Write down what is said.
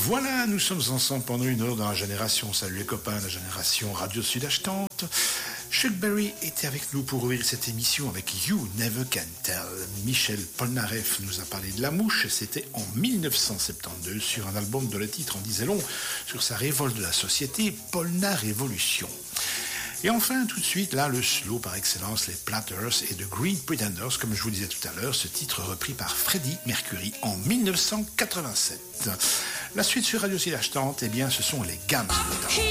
Voilà, nous sommes ensemble pendant une heure dans la génération. Salut les copains, la génération Radio Sud Achetante. Chuck Berry était avec nous pour ouvrir cette émission avec You Never Can Tell. Michel Polnareff nous a parlé de La Mouche et c'était en 1972 sur un album dont le titre en disait long sur sa révolte de la société, Polnarevolution. Et enfin, tout de suite, là, le slow par excellence, les Platters et The Green Pretenders, comme je vous disais tout à l'heure, ce titre repris par Freddie Mercury en 1987. La suite sur Radio Sud Achetante, eh bien, ce sont les Gammes.